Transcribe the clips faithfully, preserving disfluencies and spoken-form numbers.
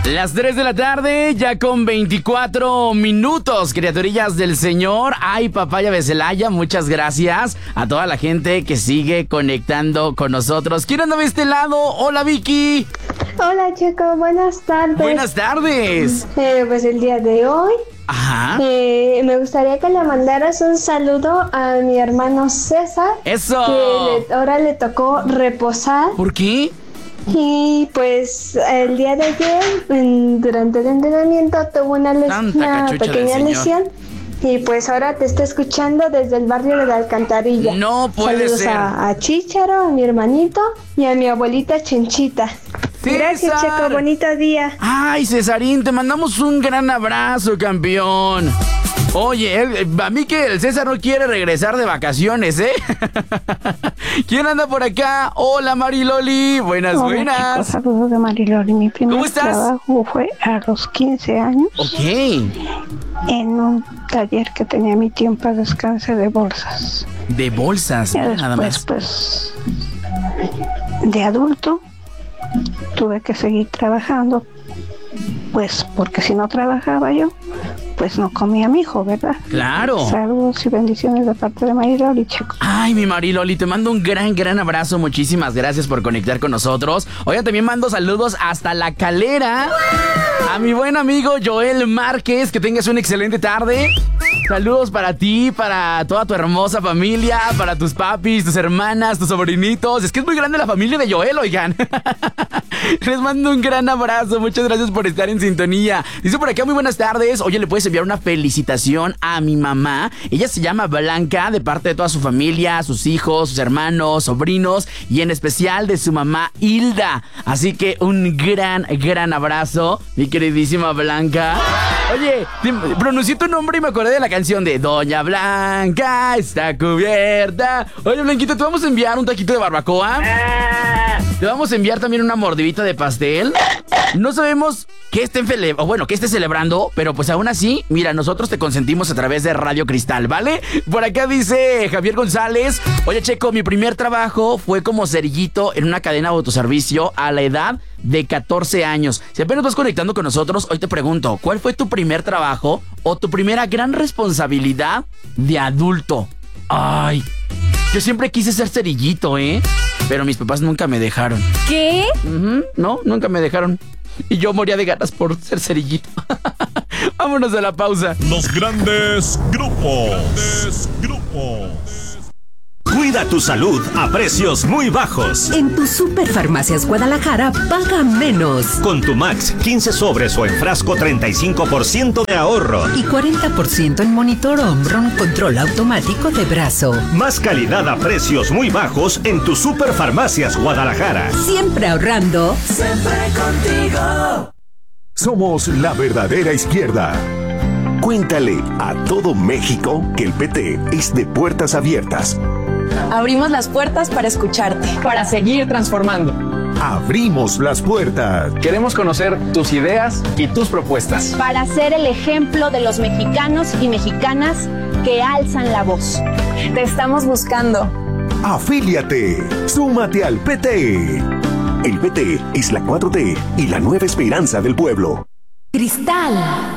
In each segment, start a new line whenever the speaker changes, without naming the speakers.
Las tres de la tarde, ya con veinticuatro minutos, criaturillas del Señor. Ay, papaya de Celaya, muchas gracias a toda la gente que sigue conectando con nosotros. ¿Quién anda de este lado? Hola, Vicky.
Hola, Checo, buenas tardes.
Buenas tardes.
Eh, pues el día de hoy,
Ajá.
eh, me gustaría que le mandaras un saludo a mi hermano César.
Eso.
Que le- ahora le tocó reposar.
¿Por qué?
Y pues el día de ayer, en- durante el entrenamiento, tuvo una, les-
Tanta
una
cachucha del
pequeña
señor.
lesión. Y pues ahora te está escuchando desde el barrio de la Alcantarilla.
No puede
Saludos
ser.
A, a Chícharo, a mi hermanito y a mi abuelita Chenchita. Gracias,
César.
Checo. Bonito día.
Ay, Cesarín, te mandamos un gran abrazo, campeón. Oye, él- a mí que el César no quiere regresar de vacaciones, ¿eh? ¿Quién anda por acá? Hola, Mariloli. Buenas,
Hola,
buenas.
chicos, saludos de Mariloli. Mi primer
¿Cómo estás?
trabajo fue a los quince años
Ok.
en un taller que tenía mi tío en paz descanse de bolsas.
De bolsas,
Ya
nada
después,
más.
pues, de adulto, tuve que seguir trabajando, pues, porque si no trabajaba yo, pues no comía mi hijo, ¿verdad?
Claro.
Saludos y bendiciones de parte de Mariloli, chicos.
Ay, mi Mariloli, te mando un gran, gran abrazo. Muchísimas gracias por conectar con nosotros. Oigan, también mando saludos hasta La Calera. A mi buen amigo Joel Márquez, que tengas una excelente tarde. Saludos para ti, para toda tu hermosa familia, para tus papis, tus hermanas, tus sobrinitos. Es que es muy grande la familia de Joel, oigan. Les mando un gran abrazo. Muchas gracias por estar en sintonía. Dice por acá, muy buenas tardes. Oye, le puedes enviar una felicitación a mi mamá. Ella se llama Blanca, de parte de toda su familia, sus hijos, sus hermanos, sobrinos y en especial de su mamá Hilda. Así que un gran, gran abrazo, mi queridísima Blanca. Oye, te- pronuncié tu nombre y me acordé de la canción de Doña Blanca está cubierta. Oye, Blanquita, te vamos a enviar un taquito de barbacoa. Te vamos a enviar también una mordidita de pastel. No sabemos qué estén cele- o bueno, qué esté celebrando, pero pues aún así, mira, nosotros te consentimos a través de Radio Cristal, ¿vale? Por acá dice Javier González. Oye, Checo, mi primer trabajo fue como cerillito en una cadena de autoservicio a la edad de catorce años. Si apenas vas conectando con nosotros, hoy te pregunto, ¿cuál fue tu primer trabajo o tu primera gran responsabilidad de adulto? Ay, yo siempre quise ser cerillito, ¿eh? Pero mis papás nunca me dejaron.
¿Qué?
Ujú, no, nunca me dejaron. Y yo moría de ganas por ser cerillito. Vámonos a la pausa.
Los grandes grupos. Grandes grupos.
Cuida tu salud a precios muy bajos.
En tu Superfarmacias Guadalajara paga menos.
Con tu Max, quince sobres o en frasco, treinta y cinco por ciento de ahorro.
Y cuarenta por ciento en monitor Omron control automático de brazo.
Más calidad a precios muy bajos en tu Superfarmacias Guadalajara.
Siempre ahorrando.
Siempre contigo.
Somos la verdadera izquierda. Cuéntale a todo México que el P T es de puertas abiertas.
Abrimos las puertas para escucharte.
Para seguir transformando.
Abrimos las puertas.
Queremos conocer tus ideas y tus propuestas.
Para ser el ejemplo de los mexicanos y mexicanas que alzan la voz.
Te estamos buscando.
Afíliate. Súmate al P T. El P T es la cuatro T y la nueva esperanza del pueblo.
Cristal.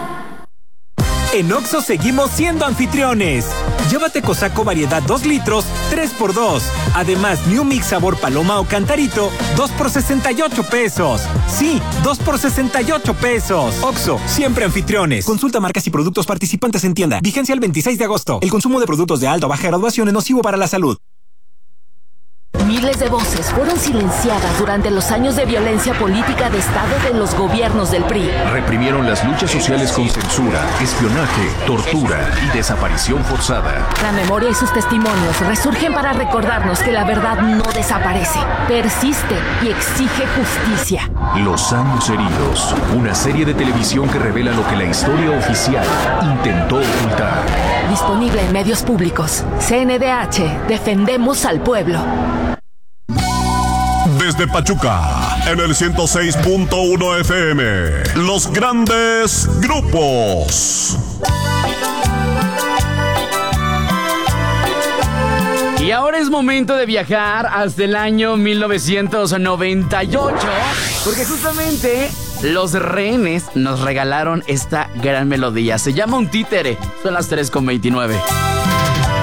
En Oxxo seguimos siendo anfitriones. Llévate Cosaco variedad dos litros, tres por dos. Además, New Mix sabor paloma o cantarito, dos por sesenta y ocho pesos. Sí, dos por sesenta y ocho pesos. Oxxo, siempre anfitriones. Consulta marcas y productos participantes en tienda. Vigencia el veintiséis de agosto. El consumo de productos de alta o baja graduación es nocivo para la salud.
Miles de voces fueron silenciadas durante los años de violencia política de Estado de los gobiernos del P R I.
Reprimieron las luchas sociales con censura, espionaje, tortura y desaparición forzada.
La memoria y sus testimonios resurgen para recordarnos que la verdad no desaparece, persiste y exige justicia.
Los años heridos, una serie de televisión que revela lo que la historia oficial intentó ocultar.
Disponible en medios públicos. C N D H, defendemos al pueblo.
Desde Pachuca, en el ciento seis punto uno F M, los grandes grupos.
Y ahora es momento de viajar hasta el año mil novecientos noventa y ocho, porque justamente Los Rehenes nos regalaron esta gran melodía. Se llama Un Títere. Son las tres con veintinueve.